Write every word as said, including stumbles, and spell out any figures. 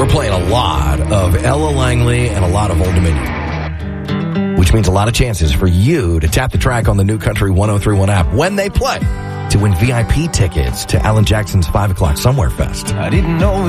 we're playing a lot of Ella Langley and a lot of Old Dominion, which means a lot of chances for you to tap the track on the New Country ten thirty-one app when they play to win V I P tickets to Alan Jackson's five o'clock Somewhere Fest. I didn't know